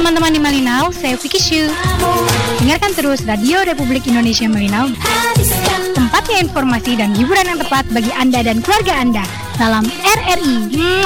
teman-teman di Malinau, saya Vicky Shu. Dengarkan terus Radio Republik Indonesia Malinau, tempatnya informasi dan hiburan yang tepat bagi Anda dan keluarga Anda dalam RRI.